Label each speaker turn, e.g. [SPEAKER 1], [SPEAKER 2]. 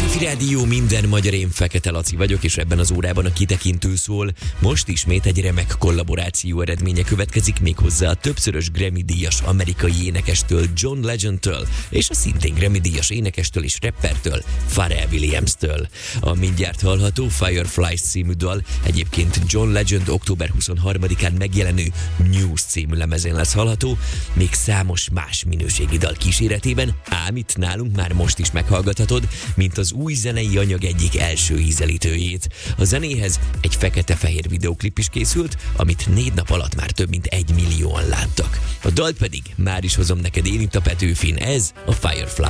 [SPEAKER 1] Petőfi Rádió, minden magyar, én Fekete Laci vagyok, és ebben az órában a kitekintő szól. Most ismét egy remek kollaboráció eredménye következik, méghozzá a többszörös Grammy-díjas amerikai énekestől, John Legendtől, és a szintén Grammy-díjas énekestől és rappertől, Pharrell Williams-től. A mindjárt hallható Fireflies című dal egyébként John Legend október 23-án megjelenő News című lemezén lesz hallható, még számos más minőségi dal kíséretében, ám itt nálunk már most is meghallgathatod, mint az új zenei anyag egyik első ízelítőjét. A zenéhez egy fekete-fehér videóklip is készült, amit 4 nap alatt már több mint 1 millióan láttak. A dalt pedig már is hozom neked én itt a Petőfin, ez a Firefly.